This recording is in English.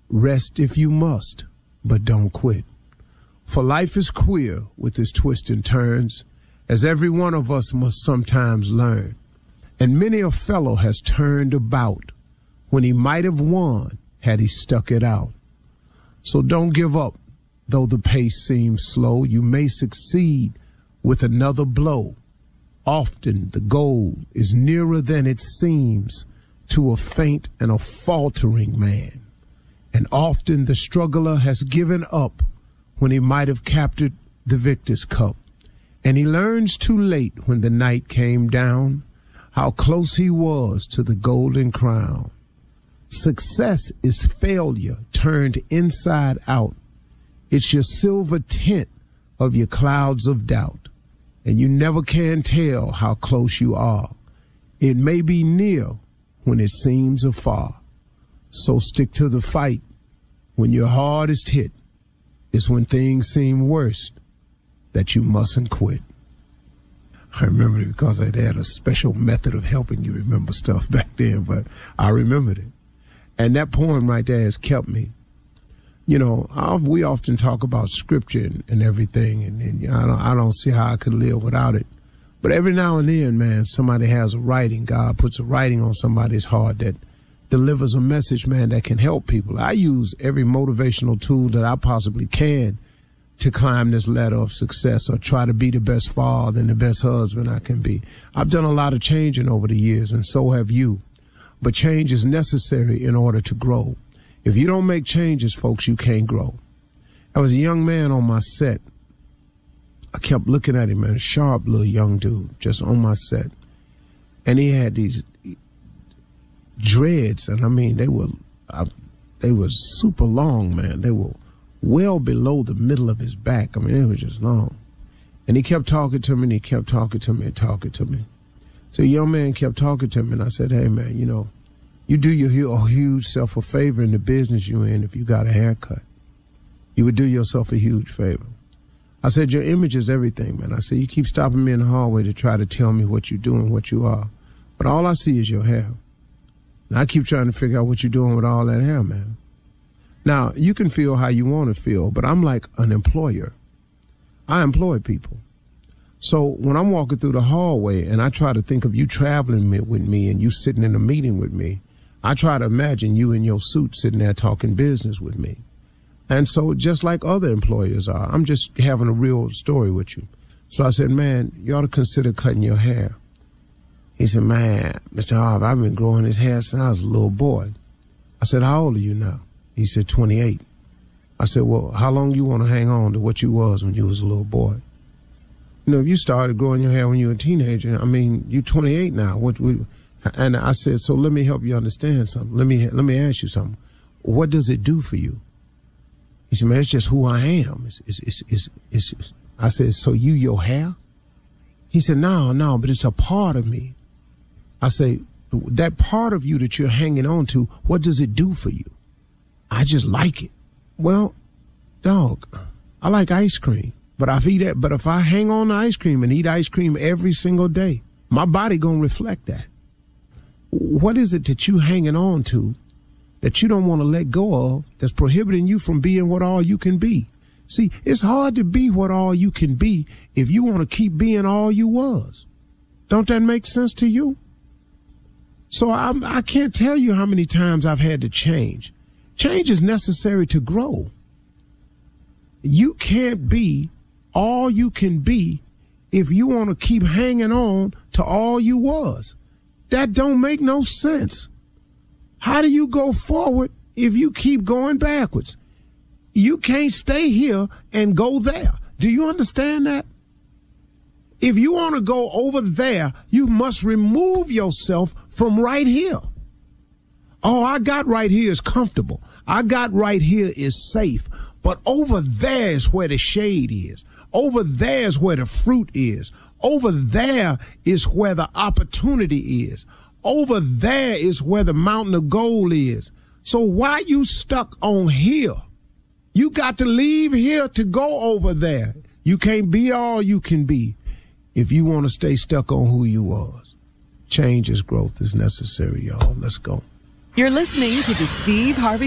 Rest if you must, but don't quit. For life is queer with its twists and turns, as every one of us must sometimes learn. And many a fellow has turned about when he might have won had he stuck it out. So don't give up, though the pace seems slow. You may succeed with another blow. Often the goal is nearer than it seems to a faint and a faltering man. And often the struggler has given up when he might have captured the victor's cup. And he learns too late when the night came down how close he was to the golden crown. Success is failure turned inside out. It's your silver tint of your clouds of doubt. And you never can tell how close you are. It may be near when it seems afar. So stick to the fight. When your hardest hit is when things seem worst, that you mustn't quit. I remember it because they had a special method of helping you remember stuff back then, but I remembered it. And that poem right there has kept me. You know, we often talk about scripture and everything, and I don't see how I could live without it. But every now and then, man, somebody has a writing. God puts a writing on somebody's heart that delivers a message, man, that can help people. I use every motivational tool that I possibly can to climb this ladder of success or try to be the best father and the best husband I can be. I've done a lot of changing over the years, and so have you. But change is necessary in order to grow. If you don't make changes, folks, you can't grow. I was a young man on my set. I kept looking at him, man, a sharp little young dude just on my set. And he had these dreads, and I mean, they were super long, man. They were well below the middle of his back. I mean, they were just long. And he kept talking to me, and he kept talking to me and talking to me. So the young man kept talking to me, and I said, hey, man, you know, you do your huge self a favor in the business you're in if you got a haircut. You would do yourself a huge favor. I said, your image is everything, man. I said, you keep stopping me in the hallway to try to tell me what you're doing, what you are. But all I see is your hair. And I keep trying to figure out what you're doing with all that hair, man. Now, you can feel how you want to feel, but I'm like an employer. I employ people. So when I'm walking through the hallway and I try to think of you traveling with me and you sitting in a meeting with me, I try to imagine you in your suit sitting there talking business with me. And so just like other employers are, I'm just having a real story with you. So I said, man, you ought to consider cutting your hair. He said, man, Mr. Harvey, I've been growing this hair since I was a little boy. I said, how old are you now? He said, 28. I said, well, how long you want to hang on to what you was when you was a little boy? You know, if you started growing your hair when you were a teenager, I mean, you're 28 now. And I said, so let me help you understand something. Let me ask you something. What does it do for you? He said, man, it's just who I am. I said, so you your hair? He said, no, but it's a part of me. I say, that part of you that you're hanging on to, what does it do for you? I just like it. Well, dog, I like ice cream. But if I hang on to ice cream and eat ice cream every single day, my body gonna reflect that. What is it that you hanging on to that you don't want to let go of that's prohibiting you from being what all you can be? See, it's hard to be what all you can be if you want to keep being all you was. Don't that make sense to you? So I can't tell you how many times I've had to change. Change is necessary to grow. You can't be all you can be if you want to keep hanging on to all you was. That don't make no sense. How do you go forward if you keep going backwards? You can't stay here and go there. Do you understand that? If you want to go over there, you must remove yourself from right here. Oh, I got right here is comfortable. I got right here is safe. But over there is where the shade is. Over there is where the fruit is. Over there is where the opportunity is. Over there is where the mountain of gold is. So why you stuck on here? You got to leave here to go over there. You can't be all you can be if you want to stay stuck on who you was. Change is growth is necessary, y'all. Let's go. You're listening to the Steve Harvey